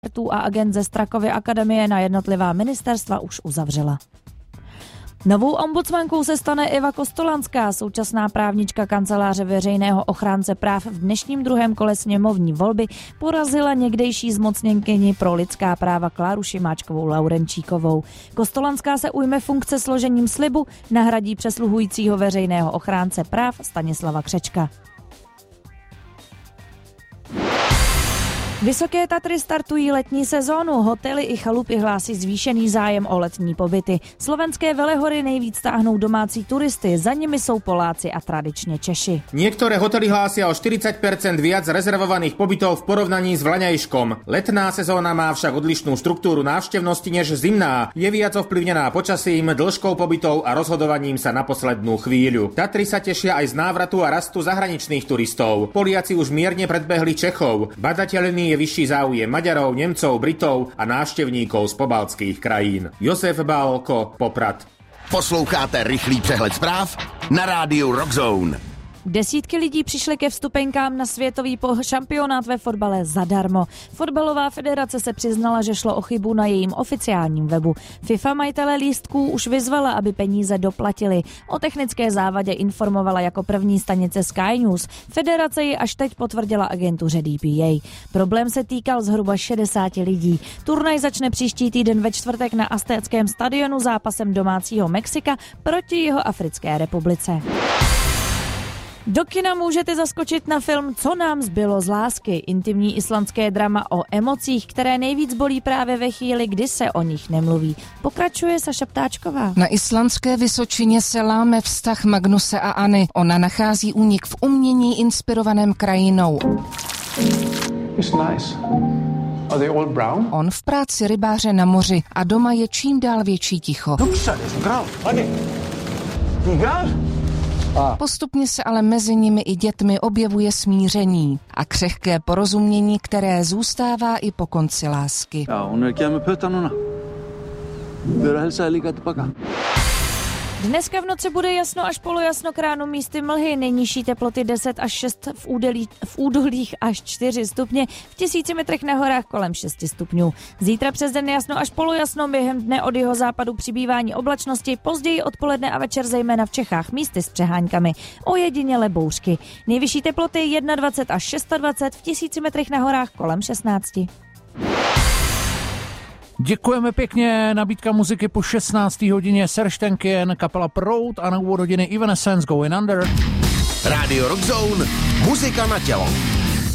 a agent ze Strakovy akademie na jednotlivá ministerstva už uzavřela. Novou ombudsmankou se stane Eva Kostolanská, současná právnička kanceláře veřejného ochránce práv v dnešním druhém kole sněmovní volby porazila někdejší zmocněnkyni pro lidská práva Kláru Šimáčkovou Laurenčíkovou. Kostolanská se ujme funkce složením slibu, nahradí přesluhujícího veřejného ochránce práv Stanislava Křečka. Vysoké Tatry startují letní sezónu, hotely i chalupy hlásí zvýšený zájem o letní pobyty. Slovenské Velehory nejvíc táhnou domácí turisty, za nimi jsou Poláci a tradičně Češi. Niektoré hotely hlásia o 40% viac rezervovaných pobytov v porovnaní s vlaňajškom. Letná sezóna má však odlišnú štruktúru návštevnosti než zimná. Je viac ovplyvnená počasím, dĺžkou pobytov a rozhodovaním sa na poslednú chvíľu. Tatry sa tešia aj z návratu a rastu zahraničných turistov. Poliaci už mierne predbehli Čechov. Badateľný je vyšší záujem Maďarov, Nemcov, Britov a návštevníkov z pobaltských krajín. Josef Bálko, Poprad. Posloucháte rychlý přehled zpráv na rádiu Rockzone. Desítky lidí přišly ke vstupenkám na světový šampionát ve fotbale zadarmo. Fotbalová federace se přiznala, že šlo o chybu na jejím oficiálním webu. FIFA majitele lístků už vyzvala, aby peníze doplatili. O technické závadě informovala jako první stanice Sky News. Federace ji až teď potvrdila agentuře DPA. Problém se týkal zhruba 60 lidí. Turnaj začne příští týden ve čtvrtek na Aztéckém stadionu zápasem domácího Mexika proti Jihoafrické republice. Do kina můžete zaskočit na film Co nám zbylo z lásky, intimní islandské drama o emocích, které nejvíc bolí právě ve chvíli, kdy se o nich nemluví. Pokračuje Saša Ptáčková. Na islandské Vysočině se láme vztah Magnuse a Anny. Ona nachází únik v umění inspirovaném krajinou. Nice. Are they all brown? On v práci rybáře na moři a doma je čím dál větší ticho. Postupně se ale mezi nimi i dětmi objevuje smíření a křehké porozumění, které zůstává i po konci lásky. Dneska v noci bude jasno až polojasno, k ránu místy mlhy, nejnižší teploty 10 až 6 v údolích až 4 stupně, v 1000 metrech na horách kolem 6 stupňů. Zítra přes den jasno až polojasno, během dne od jihozápadu přibývání oblačnosti, později odpoledne a večer zejména v Čechách místy s přeháňkami, ojediněle bouřky. Nejvyšší teploty 21 až 26, v 1000 metrech na horách kolem 16. Děkujeme pěkně, nabídka muziky po 16. hodině, Serge Tankian, kapela Proud a na úvod hodiny Evanescence Going Under. Radio Rockzone, muzika na tělo.